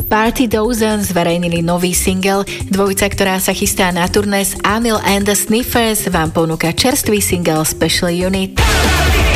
Party Dozen zverejnili nový single. Dvojica, ktorá sa chystá na turné s Amil and the Sniffers, vám ponúka čerstvý single Special Unit.